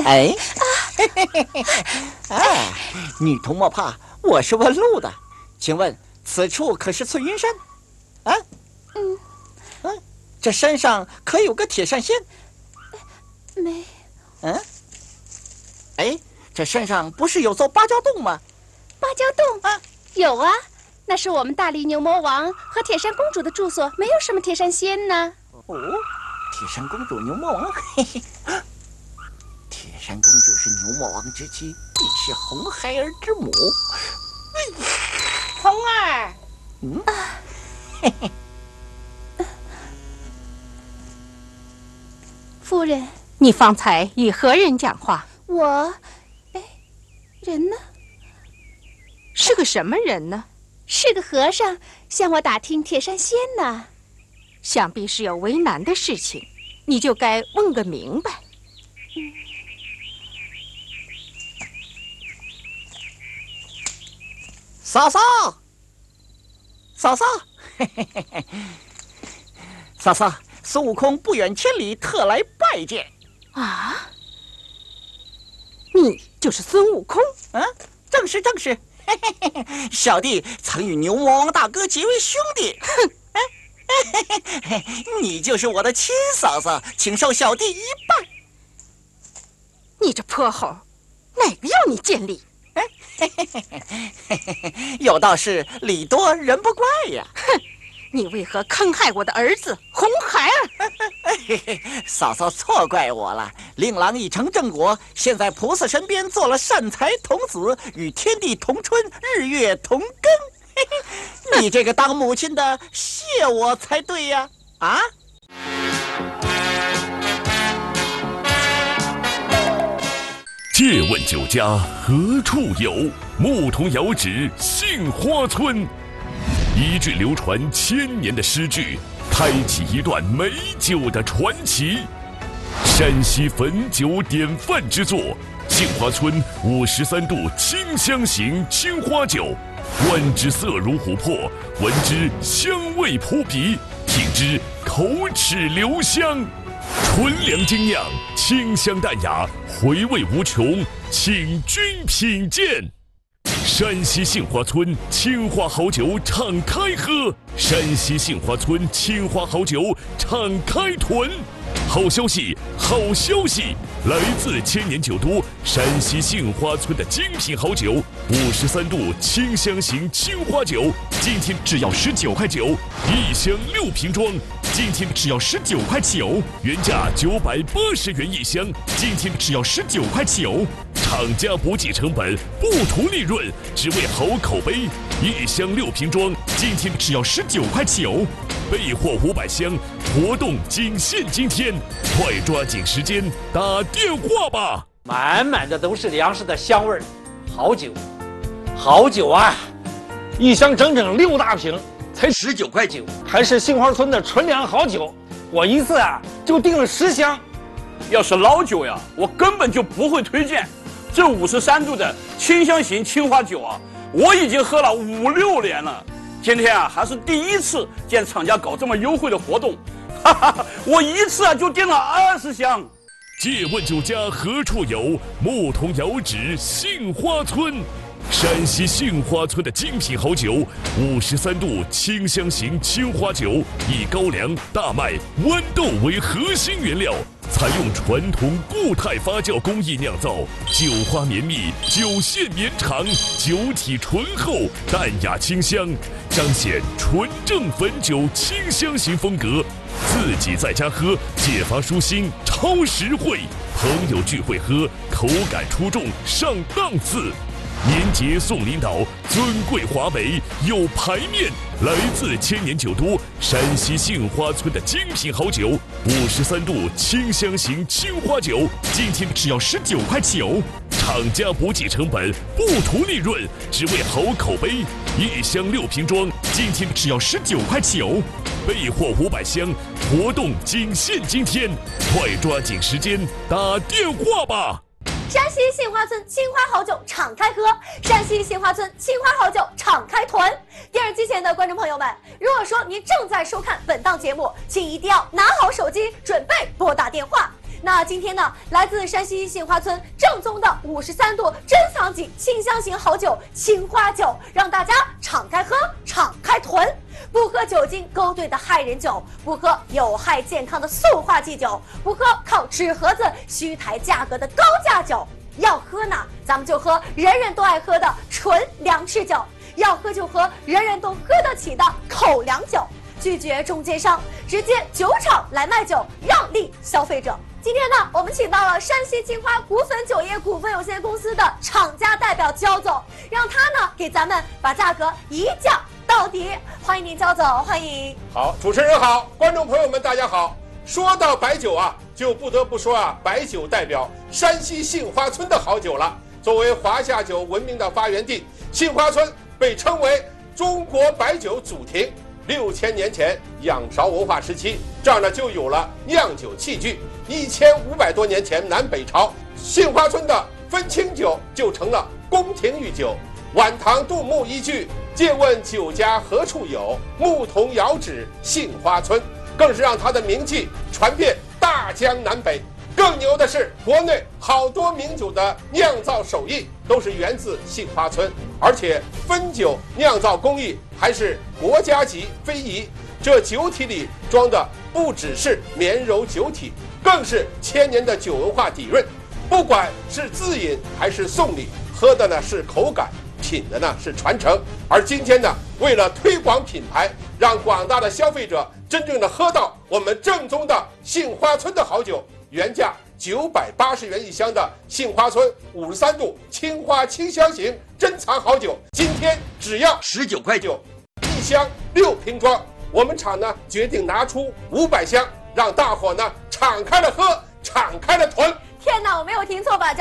哎，哎，女童莫怕，我是问路的，请问此处可是翠云山？啊？这山上可有个铁扇仙？ 没。 哎，这山上不是有座芭蕉洞吗？ 芭蕉洞啊，有啊，那是我们大力牛魔王和铁扇公主的住所，没有什么铁扇仙呢。 哦，铁扇公主、牛魔王，嘿嘿。铁扇公主是牛魔王之妻，必是红孩儿之母。 红儿， 嘿嘿。 夫人， 你方才与何人讲话？ 人呢？ 是个什么人呢？ 是个和尚，向我打听铁扇仙呢。 想必是有为难的事情，你就该问个明白。 嫂嫂，嫂嫂，嘿嘿嘿嘿，嫂嫂，孙悟空不远千里特来拜见。 啊？你就是孙悟空？ 正是正是。嘿嘿嘿，小弟曾与牛魔王大哥结为兄弟。哼，你就是我的亲嫂嫂，请受小弟一拜。 你这泼猴，哪个要你见礼？ 有道是礼多人不怪呀。 哼，你为何坑害我的儿子红孩儿？ 嫂嫂错怪我了，令郎已成正果，现在菩萨身边做了善财童子，与天地同春，日月同庚。你这个当母亲的谢我才对呀！啊？ 借问酒家何处有？牧童遥指杏花村。一句流传1000年的诗句，开启一段美酒的传奇。山西汾酒典范之作，杏花村53度清香型青花酒，观之色如琥珀，闻之香味扑鼻，品之口齿留香。纯粮精酿，清香淡雅，回味无穷，请君品鉴。山西杏花村青花好酒敞开喝，山西杏花村青花好酒敞开囤。好消息，好消息！来自千年酒都山西杏花村的精品好酒，53度清香型青花酒，今天只要19块9，一箱6瓶装，今天只要19块9，原价980元一箱，今天只要19块9。厂家不计成本，不图利润，只为好口碑。一箱6瓶装，今天只要19块9，备货500箱，活动仅限今天，快抓紧时间打电话吧！ 满满的都是粮食的香味儿，好酒，好酒啊！一箱整整6大瓶，才19块9，还是杏花村的纯粮好酒。我一次就订了10箱。 要是老酒呀，我根本就不会推荐。这53度的清香型青花酒啊，我已经喝了5、6年了。今天还是第一次见厂家搞这么优惠的活动，哈哈，我一次就订了20箱。 借问酒家何处有？牧童遥指杏花村。山西杏花村的精品好酒，53度清香型青花酒，以高粱、大麦、豌豆为核心原料，采用传统固态发酵工艺酿造，酒花绵密，酒线绵长，酒体醇厚，淡雅清香，彰显纯正汾酒清香型风格。自己在家喝，解乏舒心，超实惠；朋友聚会喝，口感出众，上档次。年节送领导，尊贵华美有排面。来自千年酒都山西杏花村的精品好酒，53度清香型青花酒，今天只要19块9。厂家不计成本，不图利润，只为好口碑。一箱6瓶装，今天只要19块9。备货500箱，活动仅限今天，快抓紧时间打电话吧！ 山西杏花村青花好酒敞开喝，山西杏花村青花好酒敞开囤。电视机前的观众朋友们，如果说您正在收看本档节目，请一定要拿好手机，准备拨打电话。 那今天呢，来自山西杏花村正宗的53度珍藏级清香型好酒青花酒，让大家敞开喝，敞开囤。不喝酒精勾兑的害人酒，不喝有害健康的塑化剂酒，不喝靠纸盒子虚抬价格的高价酒。要喝呢，咱们就喝人人都爱喝的纯粮食酒；要喝就喝人人都喝得起的口粮酒。拒绝中间商，直接酒厂来卖酒，让利消费者。今天呢，我们请到了山西金花谷粉酒业股份有限公司的厂家代表焦总，让他呢给咱们把价格一降到底。欢迎您，焦总，欢迎。 好，主持人好，观众朋友们大家好。说到白酒啊，就不得不说啊，白酒代表山西杏花村的好酒了。作为华夏酒闻名的发源地，杏花村被称为中国白酒祖庭。6000年前，仰韶文化时期，这儿呢就有了酿酒器具。1500多年前，南北朝，杏花村的分清酒就成了宫廷御酒。晚唐杜牧一句“借问酒家何处有，牧童遥指杏花村”，更是让他的名气传遍大江南北。更牛的是，国内好多名酒的酿造手艺都是源自杏花村，而且分酒酿造工艺还是国家级非遗。这酒体里装的不只是绵柔酒体，更是千年的酒文化底蕴。不管是自饮还是送礼，喝的呢是口感，品的呢是传承。而今天呢，为了推广品牌，让广大的消费者真正的喝到我们正宗的杏花村的好酒，原价980元一箱的杏花村53度青花清香型珍藏好酒，今天只要19块9，一箱6瓶装。我们厂呢决定拿出500箱，让大伙呢敞开了喝，敞开了囤。 天哪，我没有听错吧？